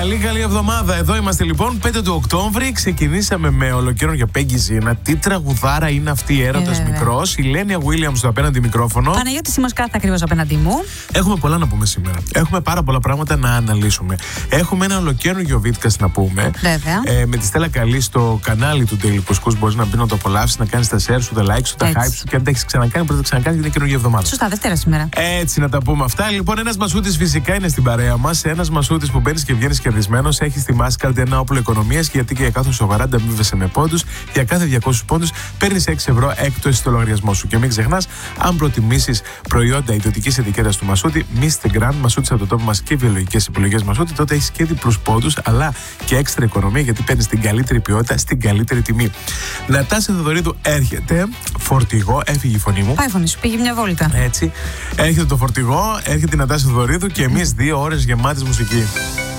Καλή εβδομάδα. Εδώ είμαστε λοιπόν 5 του Οκτώβρη. Ξεκινήσαμε με ολοκαίρια Peggy Zina. Τι τραγουδάρα είναι αυτή η έρωτας μικρός. Η Λένια Williams στο απέναντι μικρόφωνο. Παναγιώτη Σιμοσκάθα ακριβώς απέναντί μου. Έχουμε πολλά να πούμε σήμερα. Έχουμε πάρα πολλά πράγματα να αναλύσουμε. Έχουμε ένα ολοκαίριο Βίτκας να πούμε. Βέβαια. Με τη Στέλλα Καλή στο κανάλι του Daily Couscous. Μπορείς να μπει να το απολαύσεις, να κάνεις τα share σου, τα like σου, τα hype σου. Και αν τα έχεις ξανακάνει, πρέπει να τα ξανακάνεις γιατί είναι καινούργια εβδομάδα. Σωστά, Δευτέρα σήμερα. Έτσι να τα πούμε αυτά. Λοιπόν, ένας Μασούτης φυσικά είναι στην παρέα μας. Ένας Μασούτης που μπαίνεις και βγαίνεις κερδισμένος. Έχει στη Mastercard ένα όπλο οικονομίας γιατί και για κάθε σοβαρά ανταμείβεσαι με πόντους. Για κάθε 200 πόντους παίρνεις 6 ευρώ έκπτωση στο λογαριασμό σου. Και μην ξεχνάς, αν προτιμήσεις προϊόντα ιδιωτικής ετικέτας του Μασούτη, Mr. Grand, Μασούτης από το τόπο μας και βιολογικές επιλογές Μασούτη, τότε έχεις και διπλούς πόντους αλλά και έξτρα οικονομία γιατί παίρνεις την καλύτερη ποιότητα στην καλύτερη τιμή. Νατάσα Θεοδωρίδου έρχεται. Φορτηγό, έφυγε η φωνή μου. Πάει η φωνή σου, πήγε μια βόλτα. Έτσι. Έρχεται το φορτηγό, έρχεται η Νατάσα Θεοδωρίδου και εμείς 2 ώρες γεμάτες μουσική.